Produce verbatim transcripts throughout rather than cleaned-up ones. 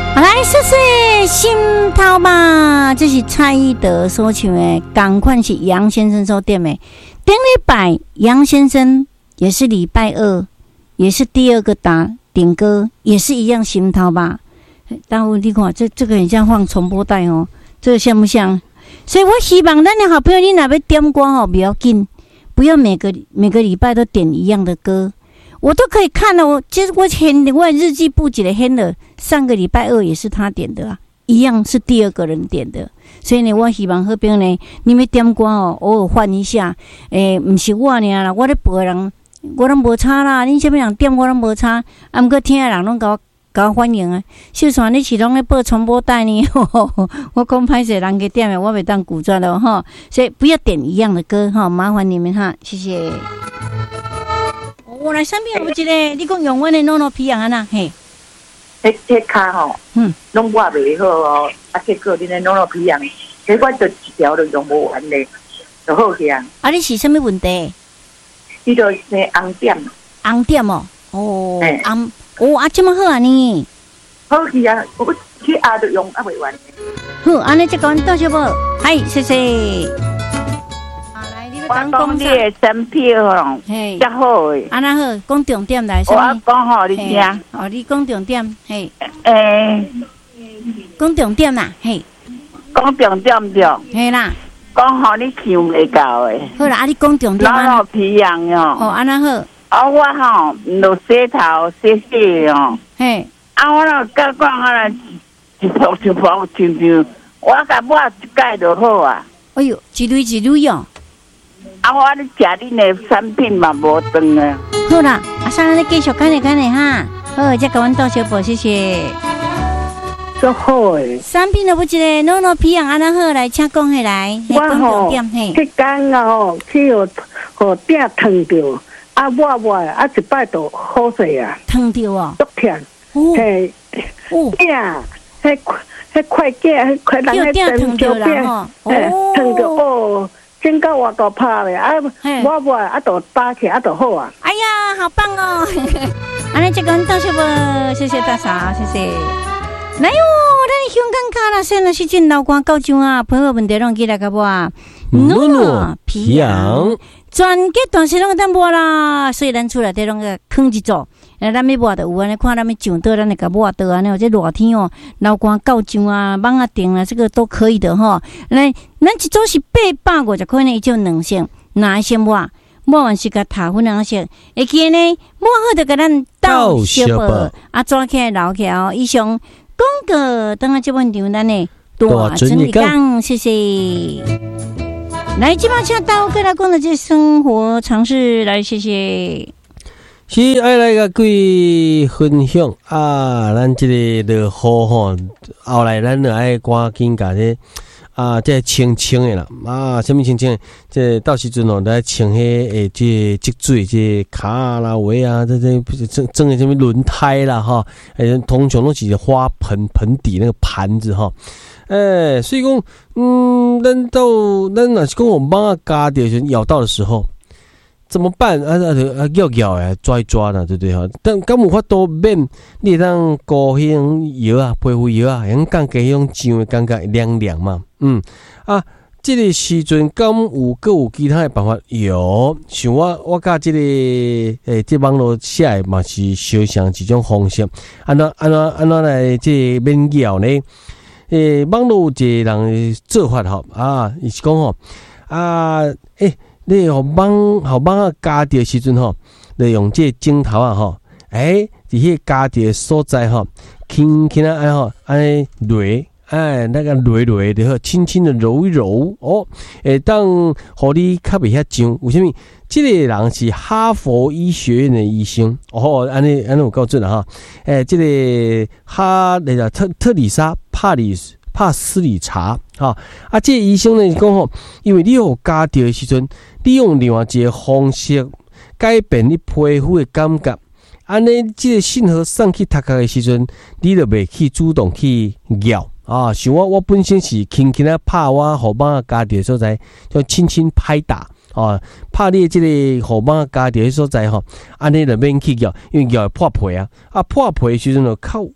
好来，说说心头吧，这是蔡依德所唱的，赶快是杨先生所点的。顶礼拜杨先生也是礼拜二，也是第二个打点歌，也是一样心头吧。但我你看，这这个很像放重播带哦，这个像不像？所以我希望咱的好朋友，你若要点歌哦，不要紧，不要每个每个礼拜都点一样的歌。我都可以看了，我其实我很我日记簿记得很了，上个礼拜二也是他点的啊，一样是第二个人点的，所以呢，我希望好朋友呢，你们点歌哦，偶尔换一下，诶、欸，不是我尔啦，我咧播人，我拢无差啦，恁什么人点我拢无差，啊，毋过听的人拢甲我甲我欢迎啊，就算你是拢咧播重播带呢，呵呵我讲歹势人给点的，我袂当古装了哈，所以不要点一样的歌哈，麻烦你们哈，谢谢。我来上面有一个，你讲用阮的诺诺皮羊啊呐，嘿， 迄迄骹吼，嗯，拢画袂好哦，啊，结果恁的诺诺皮羊，结果就一条都用无完嘞，就好去啊。 啊，你是什么问题？ 伊就那红点， 红点哦，哦，红，哦，啊，这么好啊你？ 好去啊，我去压都用啊袂完。 好，安尼就讲多谢无，嗨，谢谢。 我讲你的身体哦，较好诶。 安那好，讲重点来。 我讲吼你听。 哦，你讲重点，嘿。 诶， 讲重点啦，嘿。 讲重点对。 嘿啦。 讲吼你想袂到诶。 好啦，啊你讲重点啊。 老老皮痒哟。 哦，安那好。 啊我吼，落洗头洗洗哦。 嘿。 啊我那甲讲啊，一泡一泡亲像，我甲抹一盖就好啊。 哎呦，一蕊一蕊哦。 啊！我咧食恁的产品嘛无断啊。 好啦，啊，上来继续看咧看咧哈。好，再甲阮道小宝，谢谢。 足好诶。 产品都不一个，诺诺皮样安那好来，请讲起来。 我吼，迄天啊吼，去互互鼎烫着，啊抹抹啊一摆就好势啊。 烫着哦。 足疼。嘿。哦。鼎，迄迄快鼎，迄快人迄灯烧饼，嘿，烫着哦。真到我都拍咧，啊，我我啊，都打起啊，都好啊。 哎呀，好棒哦！安尼这个道谢无，谢谢大嫂，谢谢。来哟，咱香港卡啦，现在是进老歌高中啊，朋友们得拢记来个不啊？ 诺诺皮羊， 全个段时拢当播啦，所以咱出来得拢个坑一组。咱要抹的有安尼看，咱要上倒，咱来个抹倒安尼，或者热天哦，老歌高中啊，网啊顶啊，这个都可以的哈。来，咱一组是八百五十块呢，伊就两箱，哪一箱抹？抹完是个塔粉两箱，会记呢，抹好就给咱倒小宝啊，抓起来捞起来哦。以上广告，等下这问题咱呢大整理讲，谢谢。来，今晚请到跟他讲的这生活常识，来谢谢。 是爱来甲各位分享啊！咱这个落雨吼，后来咱就爱赶紧甲这啊，这清清的啦啊，什么清清的？这到时阵哦，来清迄诶，这积水，这卡啦、围啊，这这整整个什么轮胎啦哈，诶，通常都是花盆盆底那个盘子哈。诶，所以讲，嗯，咱到咱若是讲我蠓仔咬到咬到的时候。怎么办？啊啊啊！咬咬诶，抓一抓啦，对不对哈？但敢有法度免你当膏迄种药啊，皮肤药啊，用降低迄种痒的感觉凉凉嘛。嗯啊，这个时阵敢有各有其他的办法？有，像我我甲这个诶，这网络写的嘛是相像一种方式。安怎安怎安怎来这免咬呢？诶，网络有一个人做法吼啊，伊是讲吼啊，诶。你互蠓互蠓啊咬着时阵吼，利用这镜头啊吼，诶，伫迄咬着所在吼，轻轻啊安吼，安尼捋，哎，那个捋捋的吼，轻轻的揉一揉哦，诶，当互你较袂遐痒。为什么？这个人是哈佛医学院的医生哦，安尼安尼有够准啊哈，诶，这个哈那个特特里莎帕里斯。帕斯里查，哈啊！这个医生呢讲吼，因为你有咬到的时阵，你用另外一个方式改变你皮肤的感觉，安尼这个信号送去头壳的时阵，你就袂去主动去咬啊。像我，我本身是轻轻啊拍我后蠓啊咬到的所在，就轻轻拍打啊，拍你这个后蠓啊咬到的所在吼，安尼就免去咬，因为咬会破皮啊，啊破皮的时阵就较有。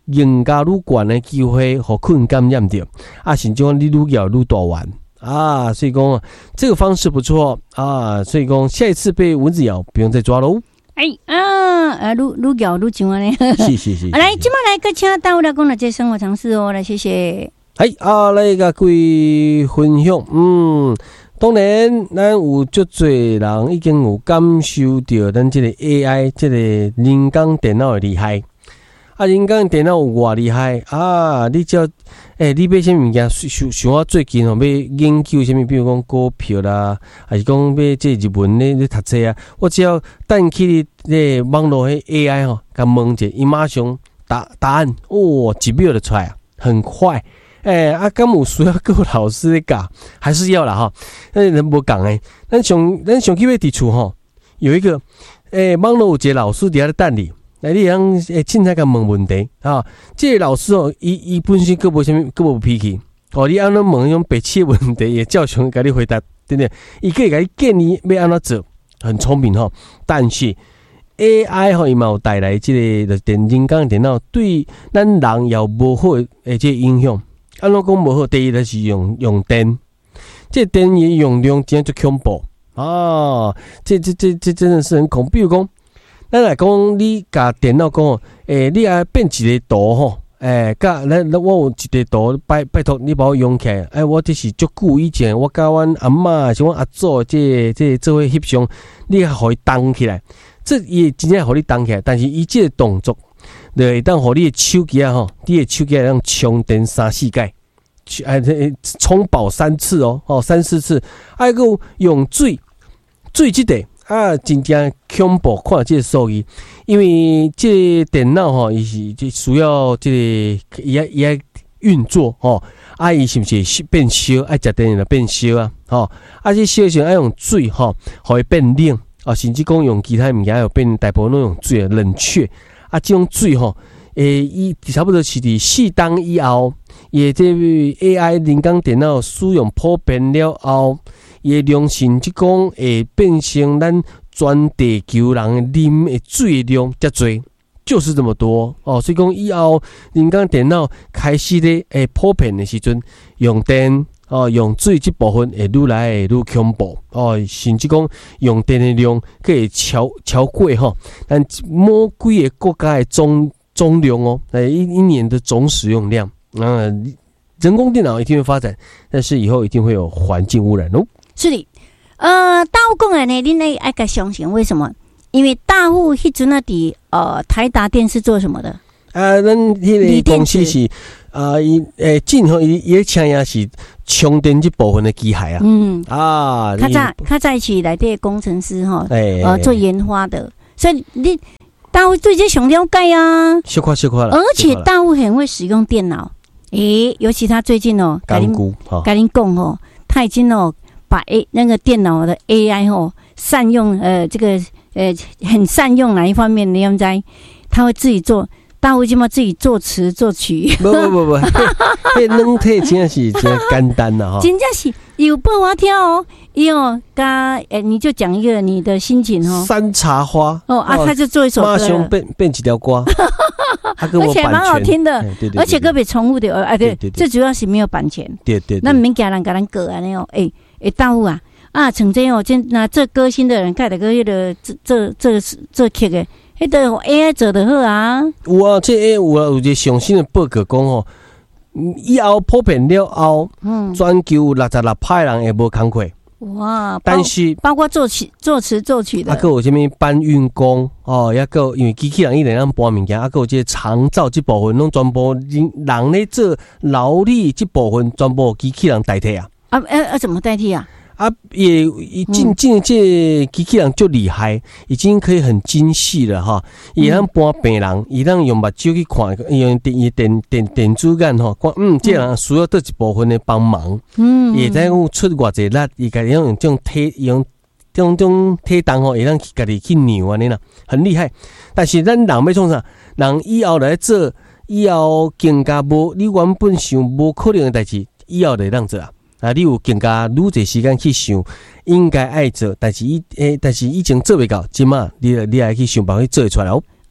更加愈悬的机会，和菌感染到，啊，甚至讲你愈咬愈大丸啊，所以讲这个方式不错啊，所以讲下一次被蚊子咬，不用再抓喽。 哎啊，啊，愈愈咬愈上呢。 是是是。 来，今麦来个请大家来讲了这生活常识哦，来谢谢。 哎啊，来个各位分享，嗯。当然，咱有足侪人已经有感受到咱这个 A I， 这个人工电脑的厉害。啊，人工电脑有偌厉害啊！你只要，诶、欸，你买啥物件？像像我最近吼要研究啥物，比如讲股票啦，还是讲要这日文咧咧读册啊，我只要等去咧网络迄 A I 吼，甲问者，伊马上答答案，哦，一秒就出来啊，很快。诶、欸，啊，敢有需要各老师咧教，还是要啦哈。那人无讲诶，咱上咱上去要伫厝吼，有一个诶、欸，网络有一个老师伫遐咧等你，来你通诶凊彩甲问问题啊。这个老师哦，伊伊本身佫无啥物，佫无脾气哦。你安怎问迄种白痴问题，也照常甲你回答，对不对？伊可以甲你建议要安怎做，很聪明吼。但是 A I 吼，伊嘛有带来即个电人工电脑对咱人也无好诶即个影响。安怎讲无好？第一就是用用电，这电的用量真就恐怖啊！这这这这真的是很恐怖。比如讲，咱来讲，你甲电脑讲，诶、欸，你爱变一个图吼，诶、欸，甲咱我有一个图，拜拜托你帮我用起来。诶、欸，我这是足久以前，我甲阮阿嬷是阮阿祖，这这做伙翕相，你互伊动起来，这也真正互你动起来，但是伊这个动作。就会当互你的手机啊吼，你的手机会当充电三四届，哎，充饱三次哦，哦三四次，还佫用水，水即个啊，真正恐怖，看这个数据，因为这个电脑吼，伊是这需要这个伊爱伊爱运作吼，啊，伊是毋是变烧？爱食电就变烧啊，吼，啊，这烧时爱用水吼，互伊变冷啊，甚至讲用其他物件有变，大部分都用水冷却。啊，这种水吼，诶，伊差不多是伫四档以后，伊这 A I 人工电脑使用普遍了后，伊量甚至讲会变成咱全地球人啉的水量遮多，就是这么多哦。所以讲以后人工电脑开始咧诶普遍的时阵，用电哦用水这部分会愈来会愈恐怖哦，甚至讲用电的量可以超超过吼，但某几个国家的总总量哦，诶一一年的总使用量，那、呃、人工电脑一定会发展，但是以后一定会有环境污染哦。 是的，呃，大户讲的呢，恁爱爱个相信为什么？因为大户迄阵啊，伫呃台达电是做什么的？ 啊，咱迄个公司是啊，伊诶，进吼伊伊请也是充电这部分的机械啊。嗯啊， 他在他在一起来的工程师哈，呃，做研发的，所以你大户对这上了解啊。 小块小块了， 而且大户很会使用电脑，诶、欸，尤其他最近哦， 干姑哈， 跟您讲哦，他已经哦把 A 那个电脑的 A I 哦善用，呃，这个呃很善用哪一方面？你要知，他会自己做。大户即马自己作词作曲， 不不不不，迄软体真的是真简单啦哈， 真正是有报我跳哦，有加诶，你就讲一个你的心情哦。 山茶花哦啊，他就做一首歌， 马上变变几条瓜， 而且蛮好听的，对对对，而且个别重复的，哎对，最主要是没有版权， 对对， 那免家人甲咱割安尼哦，诶诶，大户啊啊，曾经哦，这那这歌星的人盖的个迄个这这这这曲的。迄个 A I 做得好啊！ 有啊，这 A I 有啊，有一个上新的报告讲吼，以后普遍了后，嗯，全球六十六派人会无工课。 哇！ 但是包括作曲、作词、作曲的， 啊，还有啥物搬运工哦，也个因为机器人伊能咱搬物件，啊，还有这长照这部分，拢全部人人咧做劳力这部分，全部机器人代替啊！ 啊啊啊！怎么代替啊？ 啊，也已经进这机器人就厉害，已经可以很精细了哈。也让搬病人，也让用目睭去看，用电电电电子眼哈，看嗯，这人需要这一部分的帮忙。嗯，也在讲出偌济力，伊家己用这种体用这种这种体动吼，也让家己去扭安尼啦，很厉害。但是咱人要创啥？人以后来做，以后更加无你原本想无可能的代志，以后来让做啊。啊，你有更加愈侪时间去想，应该爱做，但是以诶，但是以前做袂到，即马你你来去想办法去做出来哦。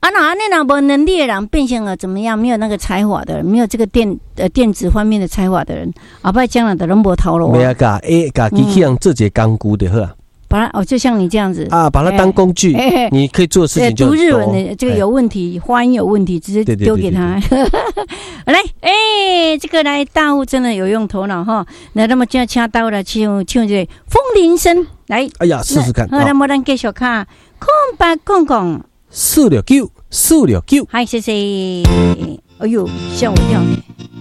啊，那那那无能力的人变成了怎么样？没有那个才华的人，没有这个电呃电子方面的才华的人，后摆将来的人无头路。 没啊，甲诶，甲机器人做一个工具就好啊。 把它哦，就像你这样子啊，把它当工具，欸欸、你可以做的事情就读日文的这个有问题，发音有问题，直接丢给他。来，哎、欸，这个来大户真的有用头脑哈。那那么就要请大户来唱唱这个风铃声来。 哎呀，试试看。 好，那么咱继续看空白空空四六九四六九。 嗨，谢谢。哎呦，吓我一跳。